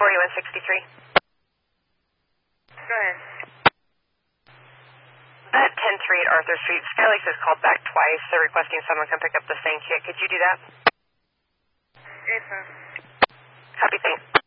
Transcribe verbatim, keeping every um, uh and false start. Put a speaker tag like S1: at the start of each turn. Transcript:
S1: forty-one sixty-three.
S2: Go ahead.
S1: At ten three at Arthur Street, Skylakes has called back twice. They're requesting someone come pick up the same kit. Could you do that?
S2: Yes, sir.
S1: Copy, thanks.